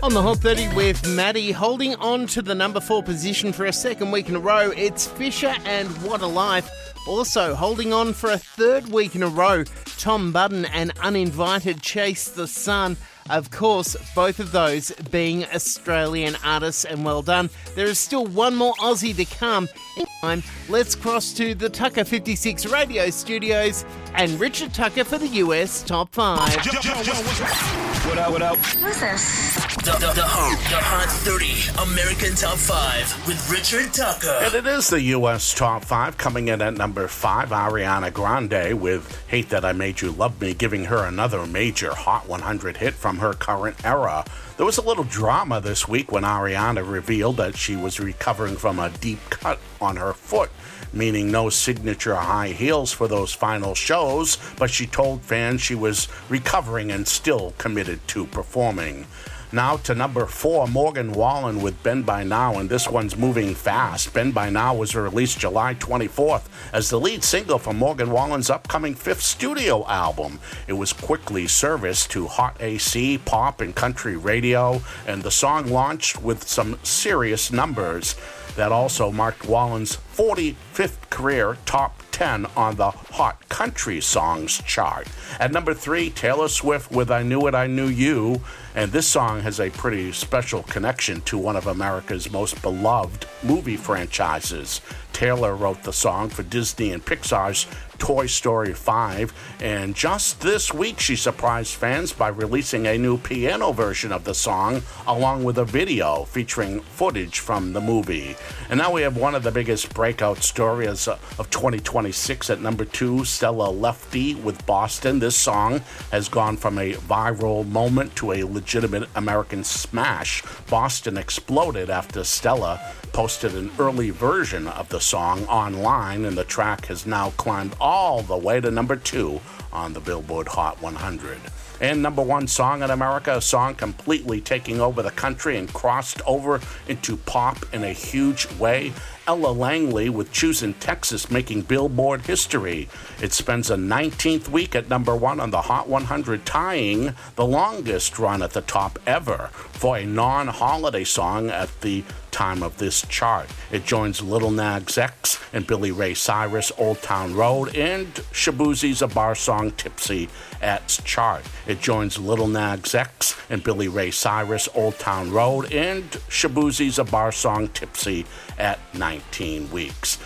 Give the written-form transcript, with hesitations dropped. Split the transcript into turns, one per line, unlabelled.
On the Hot 30 with Maddie, holding on to the number 4 position for a second week in a row, it's Fisher and What a Life. Also holding on for a third week in a row, Tom Budden and Uninvited Chase the Sun. Of course, both of those being Australian artists, and well done. There is still one more Aussie to come. In time, let's cross to the Tucker 56 radio studios and Richard Tucker for the US Top 5.
What up?
Who's this?
The Hot 30 American Top 5 with Richard Tucker.
And it is the U.S. Top 5. Coming in at number 5, Ariana Grande with Hate That I Made You Love Me, giving her another major Hot 100 hit from her current era. There was a little drama this week when Ariana revealed that she was recovering from a deep cut on her foot, meaning no signature high heels for those final shows, but she told fans she was recovering and still committed to performing. Now to number 4, Morgan Wallen with Bend By Now, and this one's moving fast. Bend By Now was released July 24th as the lead single from Morgan Wallen's upcoming 5th studio album. It was quickly serviced to Hot AC, pop, and country radio, and the song launched with some serious numbers. That also marked Wallen's 45th career top 10 on the Hot Country Songs chart. At number 3, Taylor Swift with I Knew It, I Knew You. And this song has a pretty special connection to one of America's most beloved movie franchises. Taylor wrote the song for Disney and Pixar's Toy Story 5, and just this week she surprised fans by releasing a new piano version of the song along with a video featuring footage from the movie. And now we have one of the biggest breakout stories of 2026 at number 2, Stella Lefty with Boston. This song has gone from a viral moment to a legitimate American smash. Boston exploded after Stella posted an early version of the song online, and the track has now climbed all the way to number 2 on the Billboard Hot 100. And number 1 song in America, a song completely taking over the country and crossed over into pop in a huge way. Ella Langley with Choosing Texas, making Billboard history. It spends a 19th week at number 1 on the Hot 100, tying the longest run at the top ever for a non-holiday song at the time of this chart. It joins Lil Nas X and Billy Ray Cyrus' Old Town Road and Shaboozie's A Bar Song Tipsy at chart. It joins Lil Nas X and Billy Ray Cyrus' Old Town Road and Shaboozie's A Bar Song Tipsy at 19 weeks.